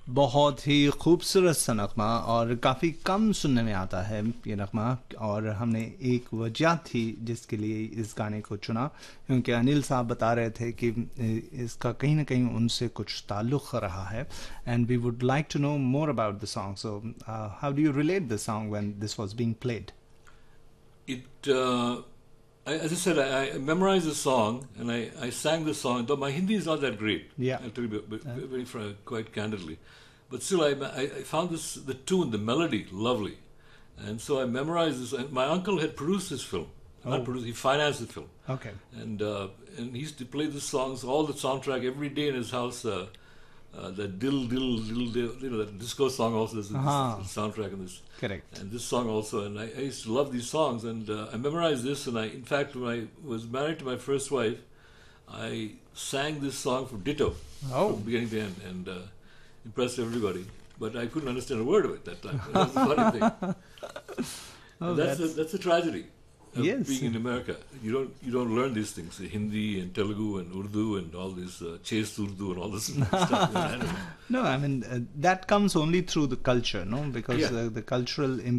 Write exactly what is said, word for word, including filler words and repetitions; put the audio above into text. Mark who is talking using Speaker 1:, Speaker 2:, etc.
Speaker 1: बहुत ही खूबसूरत सा नगमा और काफ़ी कम सुनने में आता है ये नगमा, और हमने एक वजह थी जिसके लिए इस गाने को चुना, क्योंकि अनिल साहब बता रहे थे कि इसका कहीं ना कहीं उनसे कुछ ताल्लुक़ रहा है, and we would like to know more about the song. So how do you relate the song when this was being played?
Speaker 2: It, uh, I, as I said, I, I memorized the song and I, I sang the song. Though my Hindi is not that great,
Speaker 1: Yeah.
Speaker 2: I'll tell you very, very, very frank, quite candidly. But still, I, I, I found this the tune, the melody, lovely, and so I memorized this. And my uncle had produced this film.
Speaker 1: Oh.
Speaker 2: Not produced; he financed the film.
Speaker 1: Okay.
Speaker 2: And uh, and he used to play the songs, all the soundtrack every day in his house. Uh, uh, that dill dill dill dill, you know, that disco song also. There's
Speaker 1: Uh-huh.
Speaker 2: this soundtrack in this.
Speaker 1: Correct.
Speaker 2: And this song also, and I, I used to love these songs, and uh, I memorized this. And I, in fact, when I was married to my first wife, I sang this song for ditto,
Speaker 1: Oh.
Speaker 2: from beginning to end, and uh, impressed everybody. But I couldn't understand a word of it that time. That's the funny thing.
Speaker 1: Oh,
Speaker 2: And that's
Speaker 1: that's-
Speaker 2: a, that's a tragedy of
Speaker 1: Yes.
Speaker 2: being in America. You don't you don't learn these things, Hindi and Telugu and Urdu and all this uh, Chase Urdu and all this stuff. I don't know.
Speaker 1: No, I mean uh, that comes only through the culture, no, because
Speaker 2: Yeah.
Speaker 1: uh, the cultural